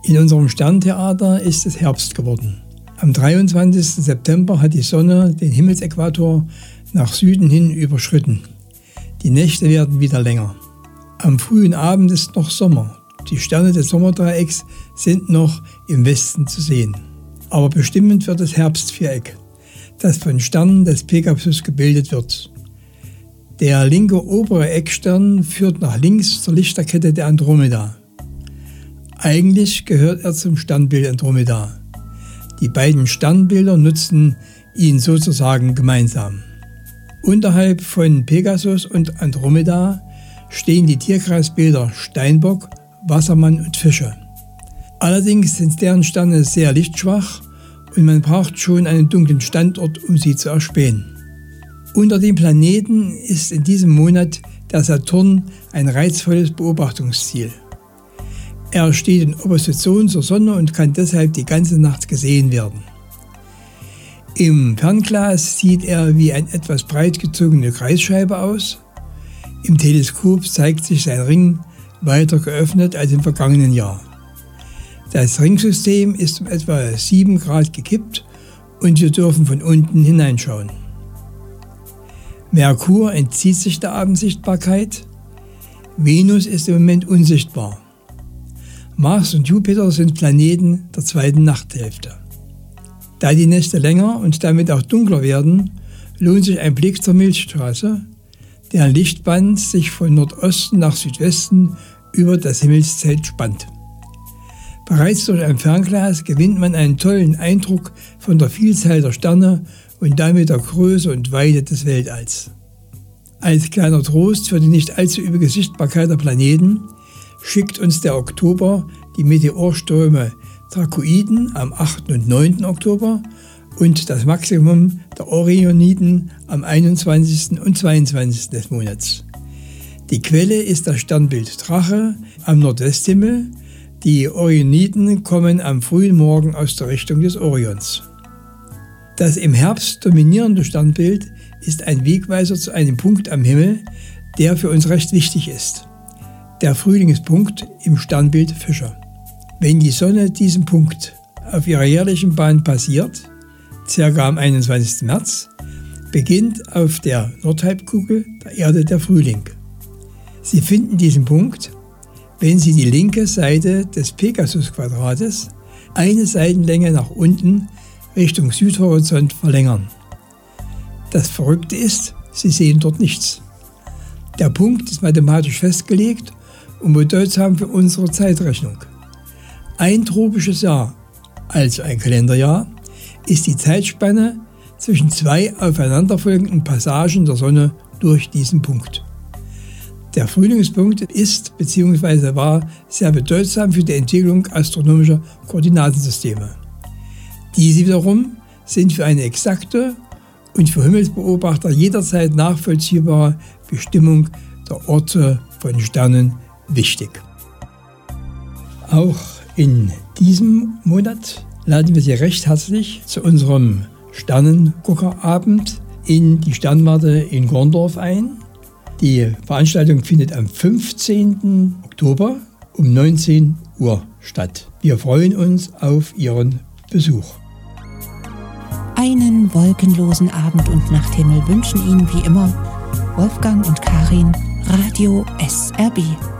In unserem Sterntheater ist es Herbst geworden. Am 23. September hat die Sonne den Himmelsäquator nach Süden hin überschritten. Die Nächte werden wieder länger. Am frühen Abend ist noch Sommer. Die Sterne des Sommerdreiecks sind noch im Westen zu sehen. Aber bestimmend wird das Herbstviereck, das von Sternen des Pegasus gebildet wird. Der linke obere Eckstern führt nach links zur Lichterkette der Andromeda. Eigentlich gehört er zum Sternbild Andromeda. Die beiden Sternbilder nutzen ihn sozusagen gemeinsam. Unterhalb von Pegasus und Andromeda stehen die Tierkreisbilder Steinbock, Wassermann und Fische. Allerdings sind deren Sterne sehr lichtschwach und man braucht schon einen dunklen Standort, um sie zu erspähen. Unter den Planeten ist in diesem Monat der Saturn ein reizvolles Beobachtungsziel. Er steht in Opposition zur Sonne und kann deshalb die ganze Nacht gesehen werden. Im Fernglas sieht er wie eine etwas breit gezogene Kreisscheibe aus. Im Teleskop zeigt sich sein Ring weiter geöffnet als im vergangenen Jahr. Das Ringsystem ist um etwa 7 Grad gekippt und wir dürfen von unten hineinschauen. Merkur entzieht sich der Abendsichtbarkeit. Venus ist im Moment unsichtbar. Mars und Jupiter sind Planeten der zweiten Nachthälfte. Da die Nächte länger und damit auch dunkler werden, lohnt sich ein Blick zur Milchstraße, deren Lichtband sich von Nordosten nach Südwesten über das Himmelszelt spannt. Bereits durch ein Fernglas gewinnt man einen tollen Eindruck von der Vielzahl der Sterne und damit der Größe und Weite des Weltalls. Als kleiner Trost für die nicht allzu üppige Sichtbarkeit der Planeten schickt uns der Oktober die Meteorströme Dracoiden am 8. und 9. Oktober und das Maximum der Orioniden am 21. und 22. des Monats. Die Quelle ist das Sternbild Drache am Nordwesthimmel. Die Orioniden kommen am frühen Morgen aus der Richtung des Orions. Das im Herbst dominierende Sternbild ist ein Wegweiser zu einem Punkt am Himmel, der für uns recht wichtig ist. Der Frühlingspunkt im Sternbild Fischer. Wenn die Sonne diesen Punkt auf ihrer jährlichen Bahn passiert, circa am 21. März, beginnt auf der Nordhalbkugel der Erde der Frühling. Sie finden diesen Punkt, wenn Sie die linke Seite des Pegasus-Quadrates eine Seitenlänge nach unten Richtung Südhorizont verlängern. Das Verrückte ist, Sie sehen dort nichts. Der Punkt ist mathematisch festgelegt und bedeutsam für unsere Zeitrechnung. Ein tropisches Jahr, also ein Kalenderjahr, ist die Zeitspanne zwischen 2 aufeinanderfolgenden Passagen der Sonne durch diesen Punkt. Der Frühlingspunkt ist bzw. war sehr bedeutsam für die Entwicklung astronomischer Koordinatensysteme. Diese wiederum sind für eine exakte und für Himmelsbeobachter jederzeit nachvollziehbare Bestimmung der Orte von Sternen wichtig. Auch in diesem Monat laden wir Sie recht herzlich zu unserem Sternenguckerabend in die Sternwarte in Gorndorf ein. Die Veranstaltung findet am 15. Oktober um 19 Uhr statt. Wir freuen uns auf Ihren Besuch. Einen wolkenlosen Abend und Nachthimmel wünschen Ihnen wie immer Wolfgang und Karin, Radio SRB.